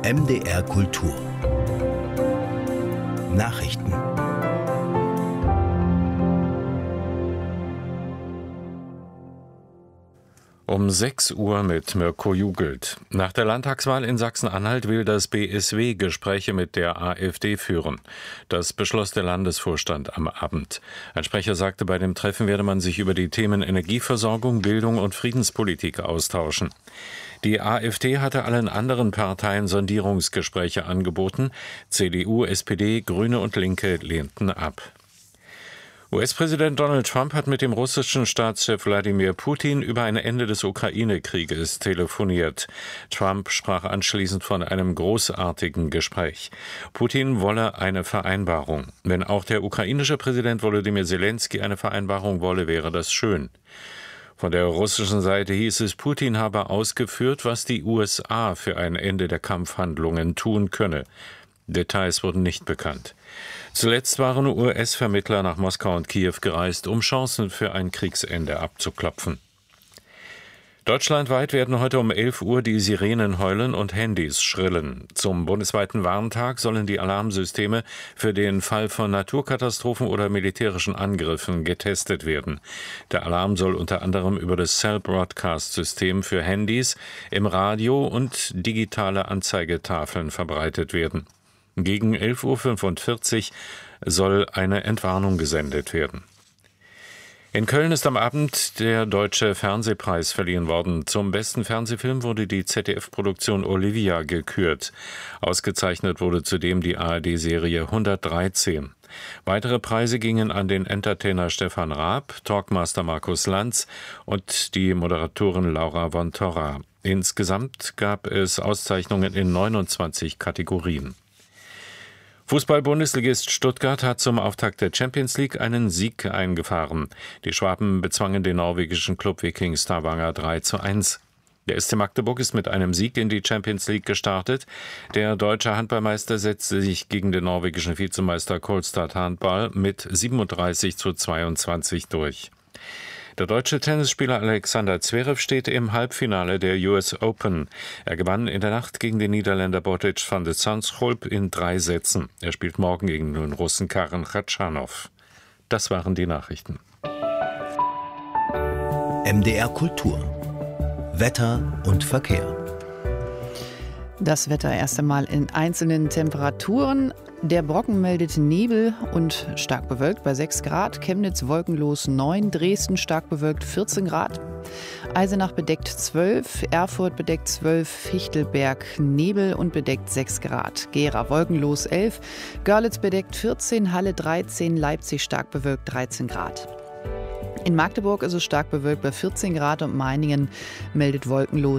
MDR Kultur Nachrichten. Um 6 Uhr mit Mirko Jugelt. Nach der Landtagswahl in Sachsen-Anhalt will das BSW Gespräche mit der AfD führen. Das beschloss der Landesvorstand am Abend. Ein Sprecher sagte, bei dem Treffen werde man sich über die Themen Energieversorgung, Bildung und Friedenspolitik austauschen. Die AfD hatte allen anderen Parteien Sondierungsgespräche angeboten. CDU, SPD, Grüne und Linke lehnten ab. US-Präsident Donald Trump hat mit dem russischen Staatschef Wladimir Putin über ein Ende des Ukraine-Krieges telefoniert. Trump sprach anschließend von einem großartigen Gespräch. Putin wolle eine Vereinbarung. Wenn auch der ukrainische Präsident Volodymyr Zelensky eine Vereinbarung wolle, wäre das schön. Von der russischen Seite hieß es, Putin habe ausgeführt, was die USA für ein Ende der Kampfhandlungen tun könne. Details wurden nicht bekannt. Zuletzt waren US-Vermittler nach Moskau und Kiew gereist, um Chancen für ein Kriegsende abzuklopfen. Deutschlandweit werden heute um 11 Uhr die Sirenen heulen und Handys schrillen. Zum bundesweiten Warntag sollen die Alarmsysteme für den Fall von Naturkatastrophen oder militärischen Angriffen getestet werden. Der Alarm soll unter anderem über das Cell Broadcast-System für Handys, im Radio und digitale Anzeigetafeln verbreitet werden. Gegen 11.45 Uhr soll eine Entwarnung gesendet werden. In Köln ist am Abend der Deutsche Fernsehpreis verliehen worden. Zum besten Fernsehfilm wurde die ZDF-Produktion Olivia gekürt. Ausgezeichnet wurde zudem die ARD-Serie 113. Weitere Preise gingen an den Entertainer Stefan Raab, Talkmaster Markus Lanz und die Moderatorin Laura von Torra. Insgesamt gab es Auszeichnungen in 29 Kategorien. Fußball-Bundesligist Stuttgart hat zum Auftakt der Champions League einen Sieg eingefahren. Die Schwaben bezwangen den norwegischen Club Viking Stavanger 3:1. Der SC Magdeburg ist mit einem Sieg in die Champions League gestartet. Der deutsche Handballmeister setzte sich gegen den norwegischen Vizemeister Kolstad Handball mit 37:22 durch. Der deutsche Tennisspieler Alexander Zverev steht im Halbfinale der US Open. Er gewann in der Nacht gegen den Niederländer Botic van de Zandschulp in 3 Sätzen. Er spielt morgen gegen den Russen Karen Khachanov. Das waren die Nachrichten. MDR Kultur Wetter und Verkehr. Das Wetter erst einmal in einzelnen Temperaturen. Der Brocken meldet Nebel und stark bewölkt bei 6 Grad, Chemnitz wolkenlos 9, Dresden stark bewölkt 14 Grad, Eisenach bedeckt 12, Erfurt bedeckt 12, Fichtelberg Nebel und bedeckt 6 Grad, Gera wolkenlos 11, Görlitz bedeckt 14, Halle 13, Leipzig stark bewölkt 13 Grad. In Magdeburg ist es stark bewölkt bei 14 Grad und Meiningen meldet wolkenlos